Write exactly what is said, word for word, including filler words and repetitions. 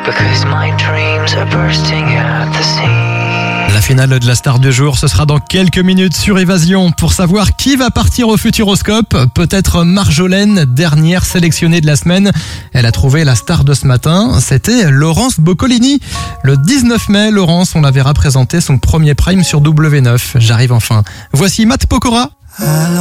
because my dreams are bursting at the seams. La finale de la star du jour, ce sera dans quelques minutes sur Évasion. Pour savoir qui va partir au Futuroscope, peut-être Marjolaine, dernière sélectionnée de la semaine. Elle a trouvé la star de ce matin, c'était Laurence Boccolini. Le dix-neuf mai, Laurence, on la verra présenter son premier prime sur W neuf. J'arrive enfin. Voici Matt Pokora.